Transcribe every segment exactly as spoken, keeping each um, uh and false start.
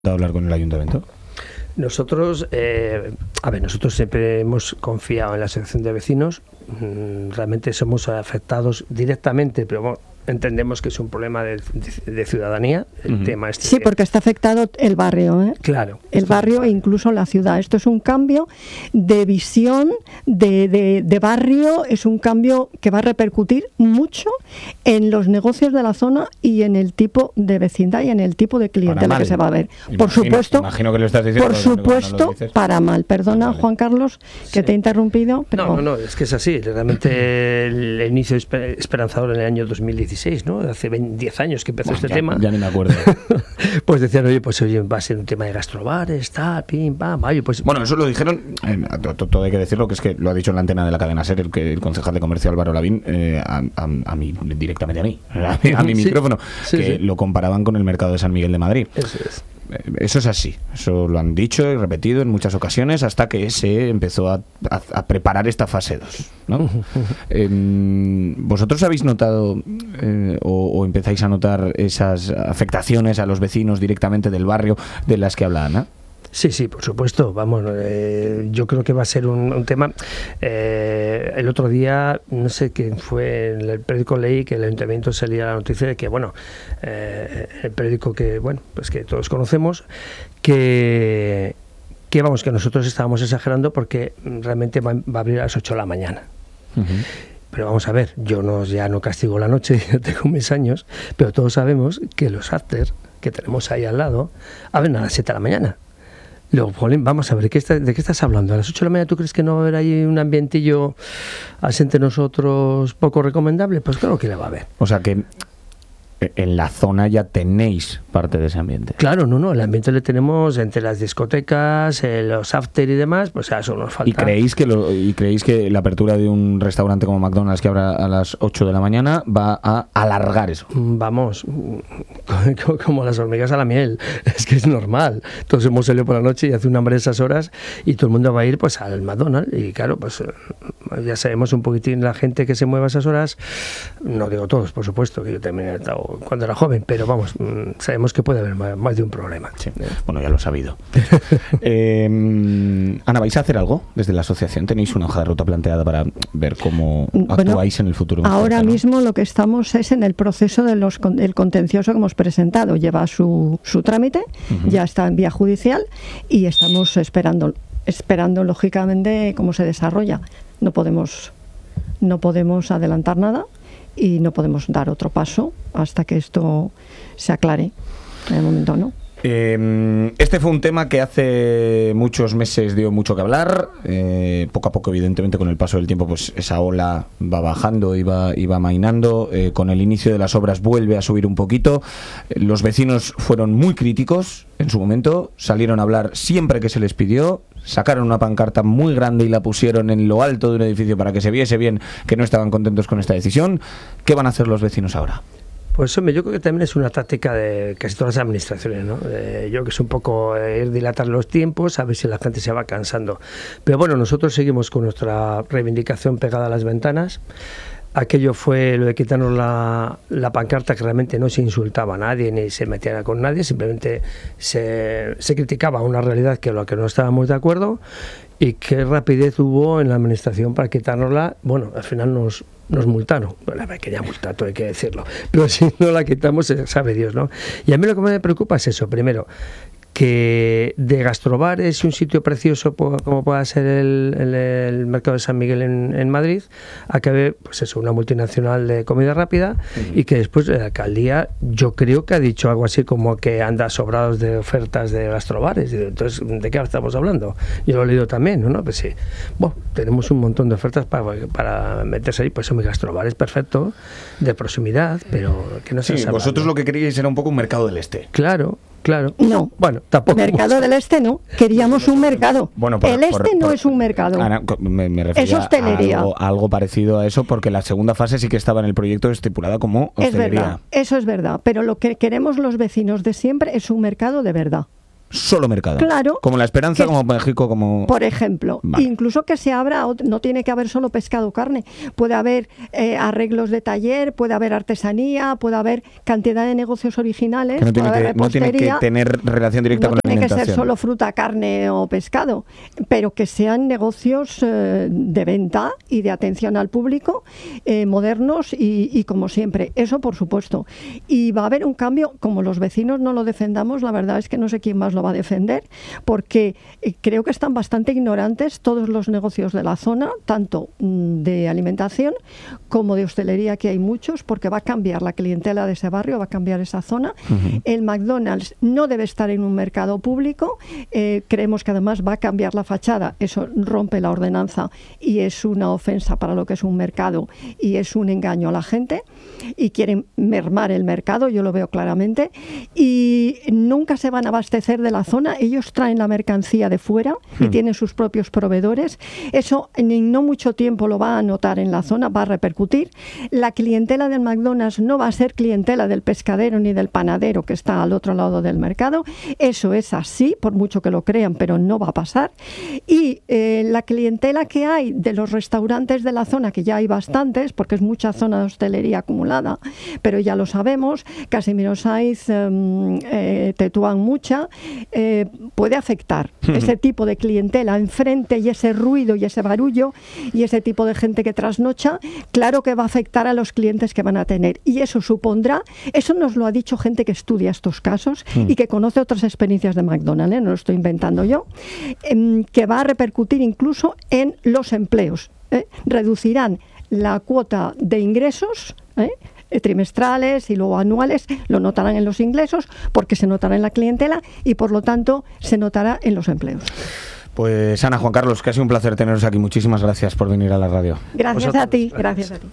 hablar con el ayuntamiento? Nosotros, eh, a ver, nosotros siempre hemos confiado en la asociación de vecinos. Realmente somos afectados directamente, pero bueno, entendemos que es un problema de, de, de ciudadanía. El uh-huh. tema este sí, de... porque está afectado el barrio, ¿eh? Claro. El barrio e incluso la ciudad. Esto es un cambio de visión de, de, de barrio, es un cambio que va a repercutir mucho en los negocios de la zona y en el tipo de vecindad y en el tipo de clientela que se va a ver. Imagino, por supuesto, imagino que lo estás diciendo, por supuesto, no para mal. Perdona, vale. Juan Carlos, que sí. te he interrumpido. Pero... No, no, no, es que es así. Realmente el, el inicio esperanzador en el año dos mil dieciséis, ¿no? Hace diez años que empezó bueno, este ya, tema. Ya ni me acuerdo. Pues decían, oye, pues oye, va a ser un tema de gastrobares, tal, pim, pam, oye, pues... Bueno, eso lo dijeron, eh, todo hay que decirlo, que es que lo ha dicho en la antena de la cadena SER, el, que, el concejal de comercio Álvaro Lavín, eh, a, a, a mí, directamente a mí, a, a mi sí, micrófono, sí, que sí. lo comparaban con el mercado de San Miguel de Madrid. Eso es. Eso es así, eso lo han dicho y repetido en muchas ocasiones hasta que se empezó a, a, a preparar esta fase dos, ¿no? eh, ¿Vosotros habéis notado eh, o, o empezáis a notar esas afectaciones a los vecinos directamente del barrio de las que habla Ana? Sí, sí, por supuesto. Vamos, eh, yo creo que va a ser un, un tema. Eh, el otro día, no sé quién fue, en el periódico leí que el ayuntamiento salía la noticia de que, bueno, eh, el periódico que, bueno, pues que todos conocemos, que, que vamos, que nosotros estábamos exagerando porque realmente va, va a abrir a las ocho de la mañana. Uh-huh. Pero vamos a ver, yo no, ya no castigo la noche, ya tengo mis años, pero todos sabemos que los after que tenemos ahí al lado abren a las siete de la mañana. Luego, Jolín, vamos a ver, ¿de qué, está, ¿de qué estás hablando? ¿A las ocho de la mañana tú crees que no va a haber ahí un ambientillo así entre nosotros poco recomendable? Pues claro que le va a haber. O sea que en la zona ya tenéis parte de ese ambiente. Claro, no, no, el ambiente le tenemos entre las discotecas, eh, los after y demás, pues a eso nos falta. ¿Y creéis que lo, y creéis que la apertura de un restaurante como McDonald's que abra a las ocho de la mañana va a alargar eso? Vamos, como las hormigas a la miel, es que es normal. Todos hemos salido por la noche y hace un hambre esas horas y todo el mundo va a ir pues al McDonald's y claro, pues ya sabemos un poquitín la gente que se mueve a esas horas, no digo todos, por supuesto, que yo también he estado cuando era joven, pero vamos, sabemos que puede haber más, más de un problema. Sí. Bueno, ya lo he sabido. eh, Ana, ¿vais a hacer algo desde la asociación? ¿Tenéis una hoja de ruta planteada para ver cómo bueno, actuáis en el futuro? Ahora cercano? Mismo lo que estamos es en el proceso del de contencioso que hemos presentado. Lleva su, su trámite, uh-huh. ya está en vía judicial y estamos esperando, esperando lógicamente cómo se desarrolla. No podemos, no podemos adelantar nada y no podemos dar otro paso hasta que esto se aclare. En el momento no. Eh, este fue un tema que hace muchos meses dio mucho que hablar. Eh, poco a poco, evidentemente, con el paso del tiempo, pues esa ola va bajando y va, y va amainando. Eh, con el inicio de las obras vuelve a subir un poquito. Eh, los vecinos fueron muy críticos en su momento. Salieron a hablar siempre que se les pidió. Sacaron una pancarta muy grande y la pusieron en lo alto de un edificio para que se viese bien que no estaban contentos con esta decisión. ¿Qué van a hacer los vecinos ahora? Pues hombre, yo creo que también es una táctica de casi todas las administraciones, ¿no? Eh, yo creo que es un poco eh, ir dilatar los tiempos, a ver si la gente se va cansando. Pero bueno, nosotros seguimos con nuestra reivindicación pegada a las ventanas. Aquello fue lo de quitarnos la, la pancarta, que realmente no se insultaba a nadie ni se metía con nadie, simplemente se, se criticaba una realidad que lo que no estábamos de acuerdo. Y qué rapidez hubo en la administración para quitárnosla. Bueno, al final nos, nos multaron. Bueno, me quería multar, todo hay que decirlo. Pero si no la quitamos, sabe Dios, ¿no? Y a mí lo que me preocupa es eso. Primero, que de gastrobar es un sitio precioso como pueda ser el, el, el mercado de San Miguel en, en Madrid, acabe pues eso, una multinacional de comida rápida, uh-huh. y que después la alcaldía yo creo que ha dicho algo así como que anda sobrados de ofertas de gastrobares. Entonces, ¿de qué estamos hablando? Yo lo he leído también, ¿no? Pues sí, bueno, tenemos un montón de ofertas para, para meterse ahí, pues mi gastrobar es perfecto, de proximidad, pero que no se sí, vosotros lo que queríais era un poco un mercado del este. Claro. Claro. No. Bueno, tampoco. Mercado del Este no. Queríamos un mercado. Bueno, por, el Este por, no por, es un mercado. Ana, me, me refería es hostelería. A algo, a algo parecido a eso, porque la segunda fase sí que estaba en el proyecto estipulada como hostelería. Es verdad, eso es verdad. Pero lo que queremos los vecinos de siempre es un mercado de verdad. Solo mercado. Claro. Como La Esperanza, que, como México, como... Por ejemplo, vale. Incluso que se abra, no tiene que haber solo pescado o carne, puede haber eh, arreglos de taller, puede haber artesanía, puede haber cantidad de negocios originales, que no, tiene puede que, haber no tiene que tener relación directa no con la alimentación. No tiene que ser solo fruta, carne o pescado, pero que sean negocios eh, de venta y de atención al público, eh, modernos y, y como siempre, eso por supuesto. Y va a haber un cambio, como los vecinos no lo defendamos, la verdad es que no sé quién más lo va a defender, porque eh, creo que están bastante ignorantes todos los negocios de la zona, tanto mm, de alimentación como de hostelería, que hay muchos, porque va a cambiar la clientela de ese barrio, va a cambiar esa zona. Uh-huh. El McDonald's no debe estar en un mercado público, eh, creemos que además va a cambiar la fachada, eso rompe la ordenanza y es una ofensa para lo que es un mercado y es un engaño a la gente y quieren mermar el mercado, yo lo veo claramente, y nunca se van a abastecer de la zona, ellos traen la mercancía de fuera y hmm. tienen sus propios proveedores, eso en no mucho tiempo lo va a notar en la zona, va a repercutir. La clientela del McDonald's no va a ser clientela del pescadero ni del panadero que está al otro lado del mercado, eso es así, por mucho que lo crean, pero no va a pasar. Y eh, la clientela que hay de los restaurantes de la zona, que ya hay bastantes, porque es mucha zona de hostelería acumulada, pero ya lo sabemos, Casimiro Saiz, eh, eh, Tetuán mucha, eh, puede afectar uh-huh. ese tipo de clientela enfrente y ese ruido y ese barullo y ese tipo de gente que trasnocha, claro que va a afectar a los clientes que van a tener. Y eso supondrá, eso nos lo ha dicho gente que estudia estos casos uh-huh. y que conoce otras experiencias de McDonald's, ¿eh? No lo estoy inventando yo, eh, que va a repercutir incluso en los empleos. ¿eh? Reducirán la cuota de ingresos, ¿eh? trimestrales y luego anuales, lo notarán en los ingresos porque se notará en la clientela y por lo tanto se notará en los empleos. Pues Ana, Juan Carlos, que ha sido un placer teneros aquí. Muchísimas gracias por venir a la radio. Gracias Vosotros, a ti, gracias. gracias a ti.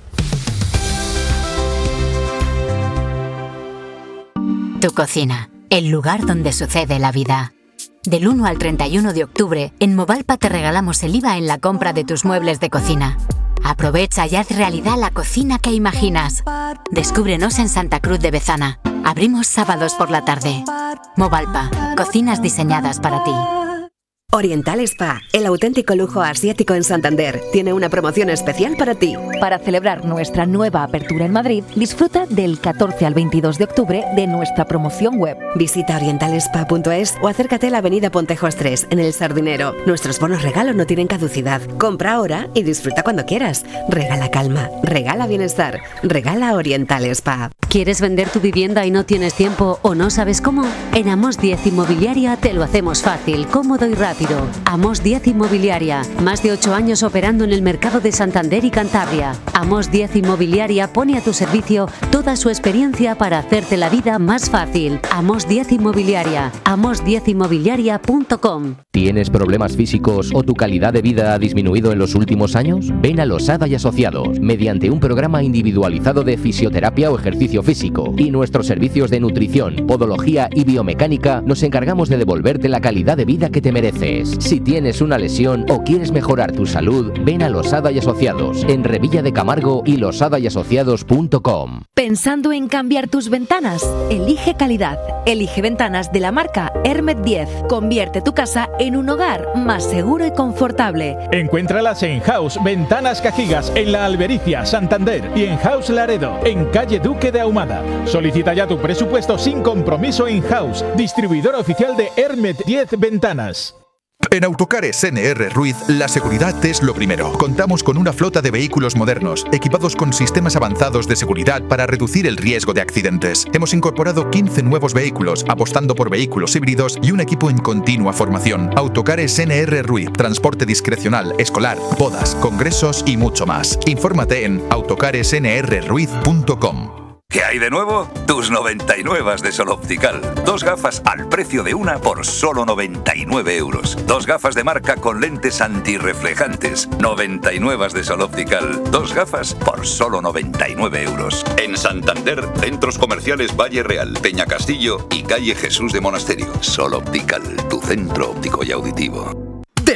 Tu cocina, el lugar donde sucede la vida. Del uno al treinta y uno de octubre, en Movalpa te regalamos el I V A en la compra de tus muebles de cocina. Aprovecha y haz realidad la cocina que imaginas. Descúbrenos en Santa Cruz de Bezana. Abrimos sábados por la tarde. Movalpa, cocinas diseñadas para ti. Oriental Spa, el auténtico lujo asiático en Santander, tiene una promoción especial para ti. Para celebrar nuestra nueva apertura en Madrid, disfruta del catorce al veintidós de octubre de nuestra promoción web. Visita oriental spa punto es o acércate a la avenida Pontejos tres, en El Sardinero. Nuestros bonos regalo no tienen caducidad. Compra ahora y disfruta cuando quieras. Regala calma, regala bienestar, regala Oriental Spa. ¿Quieres vender tu vivienda y no tienes tiempo o no sabes cómo? En Amos diez Inmobiliaria te lo hacemos fácil, cómodo y rápido. Amos diez Inmobiliaria, más de ocho años operando en el mercado de Santander y Cantabria. Amos diez Inmobiliaria pone a tu servicio toda su experiencia para hacerte la vida más fácil. Amos diez Inmobiliaria, amos diez inmobiliaria punto com. ¿Tienes problemas físicos o tu calidad de vida ha disminuido en los últimos años? Ven a Losada y Asociados, mediante un programa individualizado de fisioterapia o ejercicio físico y nuestros servicios de nutrición, podología y biomecánica, nos encargamos de devolverte la calidad de vida que te mereces. Si tienes una lesión o quieres mejorar tu salud, ven a Losada y Asociados, en Revilla de Camargo y losada y asociados punto com. ¿Pensando en cambiar tus ventanas? Elige calidad. Elige ventanas de la marca Hermet diez. Convierte tu casa en un hogar más seguro y confortable. Encuéntralas en House Ventanas Cajigas, en La Albericia, Santander, y en House Laredo, en calle Duque de Ahumada. Solicita ya tu presupuesto sin compromiso en House, distribuidor oficial de Hermet diez Ventanas. En Autocares N R Ruiz, la seguridad es lo primero. Contamos con una flota de vehículos modernos, equipados con sistemas avanzados de seguridad para reducir el riesgo de accidentes. Hemos incorporado quince nuevos vehículos, apostando por vehículos híbridos y un equipo en continua formación. Autocares N R Ruiz, transporte discrecional, escolar, bodas, congresos y mucho más. Infórmate en autocares n r ruiz punto com. ¿Qué hay de nuevo? Tus noventa y nueve de Sol Optical. Dos gafas al precio de una por solo noventa y nueve euros. Dos gafas de marca con lentes antirreflejantes. noventa y nueve de Sol Optical. Dos gafas por solo noventa y nueve euros. En Santander, centros comerciales Valle Real, Peña Castillo y calle Jesús de Monasterio. Sol Optical, tu centro óptico y auditivo. Te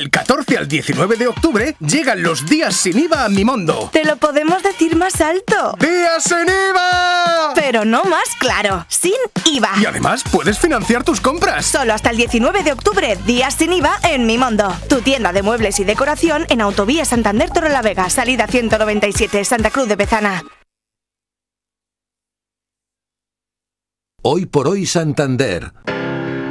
Del catorce al diecinueve de octubre llegan los días sin I V A a Mimondo. Te lo podemos decir más alto. ¡Días sin I V A! Pero no más claro, sin I V A. Y además puedes financiar tus compras. Solo hasta el diecinueve de octubre, días sin I V A en Mimondo. Tu tienda de muebles y decoración en Autovía Santander Torrelavega, salida ciento noventa y siete, Santa Cruz de Bezana. Hoy por hoy Santander.